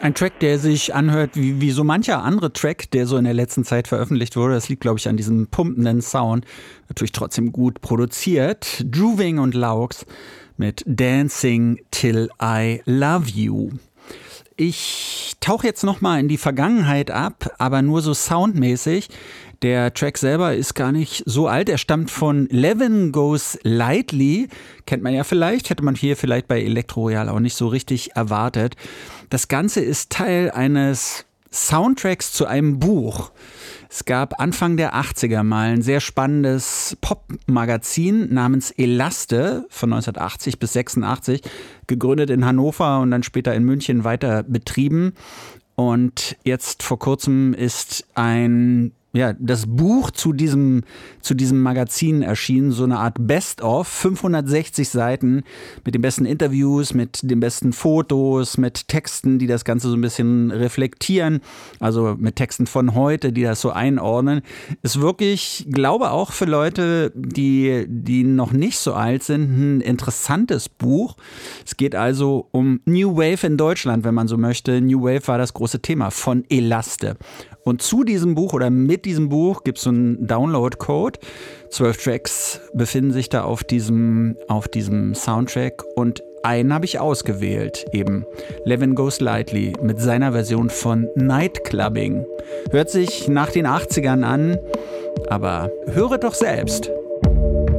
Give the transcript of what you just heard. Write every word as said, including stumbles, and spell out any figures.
Ein Track, der sich anhört wie, wie so mancher andere Track, der so in der letzten Zeit veröffentlicht wurde. Das liegt, glaube ich, an diesem pumpenden Sound. Natürlich trotzdem gut produziert. Druving und Laux mit Dancing Till I Love You. Ich tauche jetzt nochmal in die Vergangenheit ab, aber nur so soundmäßig. Der Track selber ist gar nicht so alt. Er stammt von Levin Goes Lightly. Kennt man ja vielleicht, hätte man hier vielleicht bei Elektro Royal auch nicht so richtig erwartet. Das Ganze ist Teil eines Soundtracks zu einem Buch. Es gab Anfang der achtziger mal ein sehr spannendes Pop-Magazin namens Elaste von neunzehnhundertachtzig bis sechsundachtzig, gegründet in Hannover und dann später in München weiter betrieben. Und jetzt vor kurzem ist ein Ja, das Buch zu diesem, zu diesem Magazin erschienen, so eine Art Best-of, fünfhundertsechzig Seiten mit den besten Interviews, mit den besten Fotos, mit Texten, die das Ganze so ein bisschen reflektieren, also mit Texten von heute, die das so einordnen. Ist wirklich, glaube auch für Leute, die, die noch nicht so alt sind, ein interessantes Buch. Es geht also um New Wave in Deutschland, wenn man so möchte. New Wave war das große Thema von Elaste. Und zu diesem Buch oder mit diesem Buch gibt es so einen Download-Code. Zwölf Tracks befinden sich da auf diesem, auf diesem Soundtrack und einen habe ich ausgewählt, eben Levin Goes Lightly mit seiner Version von Nightclubbing. Hört sich nach den achtzigern an, aber höre doch selbst.